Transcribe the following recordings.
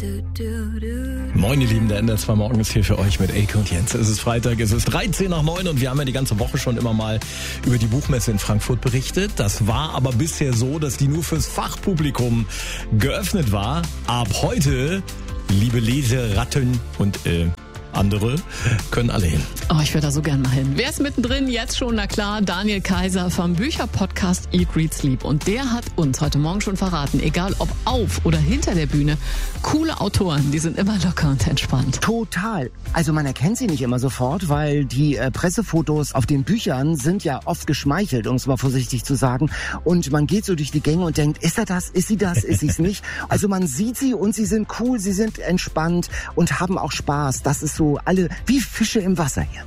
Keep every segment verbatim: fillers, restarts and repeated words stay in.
Moin ihr Lieben, der N D R zwei Morgen ist hier für euch mit Elke und Jens. Es ist Freitag, es ist dreizehn nach neun und wir haben ja die ganze Woche schon immer mal über die Buchmesse in Frankfurt berichtet. Das war aber bisher so, dass die nur fürs Fachpublikum geöffnet war. Ab heute, liebe Leseratten und äh, andere, können alle hin. Oh, ich würde da so gern mal hin. Wer ist mittendrin? Jetzt schon, na klar, Daniel Kaiser vom Bücherpodcast Eat, Read, Sleep. Und der hat uns heute Morgen schon verraten, egal ob auf oder hinter der Bühne, coole Autoren, die sind immer locker und entspannt. Total. Also man erkennt sie nicht immer sofort, weil die äh, Pressefotos auf den Büchern sind ja oft geschmeichelt, um es mal vorsichtig zu sagen. Und man geht so durch die Gänge und denkt, ist er das, ist sie das, ist sie es nicht? Also man sieht sie und sie sind cool, sie sind entspannt und haben auch Spaß. Das ist so alle wie Fische im Wasser hier.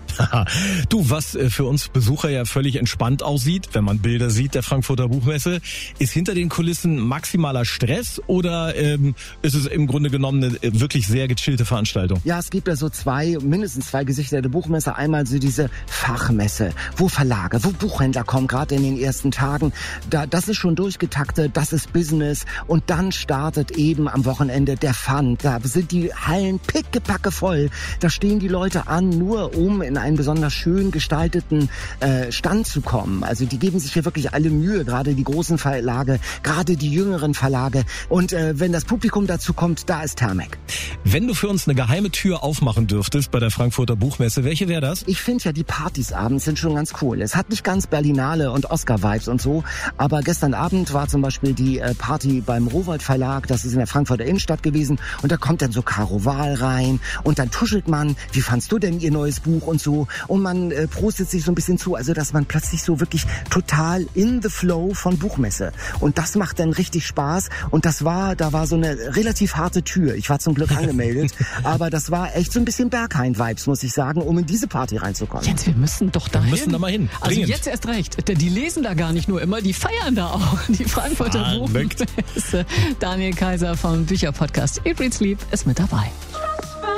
Du, was für uns Besucher ja völlig entspannt aussieht, wenn man Bilder sieht der Frankfurter Buchmesse, ist hinter den Kulissen maximaler Stress oder ähm, ist es im Grunde genommen eine wirklich sehr gechillte Veranstaltung? Ja, es gibt ja so zwei, mindestens zwei Gesichter der Buchmesse. Einmal so diese Fachmesse, wo Verlage, wo Buchhändler kommen, gerade in den ersten Tagen. Da, das ist schon durchgetaktet, das ist Business. Und dann startet eben am Wochenende der Fun. Da sind die Hallen pickepacke voll. Da stehen die Leute an, nur um in einen besonders schön gestalteten äh, Stand zu kommen. Also die geben sich hier wirklich alle Mühe, gerade die großen Verlage, gerade die jüngeren Verlage. Und äh, wenn das Publikum dazu kommt, da ist Thermek. Wenn du für uns eine geheime Tür aufmachen dürftest bei der Frankfurter Buchmesse, welche wäre das? Ich finde ja, die Partys abends sind schon ganz cool. Es hat nicht ganz Berlinale und Oscar-Vibes und so, aber gestern Abend war zum Beispiel die äh, Party beim Rowohlt Verlag, das ist in der Frankfurter Innenstadt gewesen, und da kommt dann so Caro Wahl rein und dann tuschelt man, wie fandst du denn ihr neues Buch und so, und man äh, prostet sich so ein bisschen zu, also dass man plötzlich so wirklich total in the flow von Buchmesse, und das macht dann richtig Spaß. Und das war, da war so eine relativ harte Tür, ich war zum Glück angemeldet, aber das war echt so ein bisschen Berghain-Vibes, muss ich sagen, um in diese Party reinzukommen. Jens, wir müssen doch da Wir hin. müssen da mal hin. Also Dringend. jetzt erst recht. Die lesen da gar nicht nur immer, die feiern da auch. Die Frankfurter Verrückt. Buchmesse. Daniel Kaiser vom Bücherpodcast Eat, Read, Sleep ist mit dabei.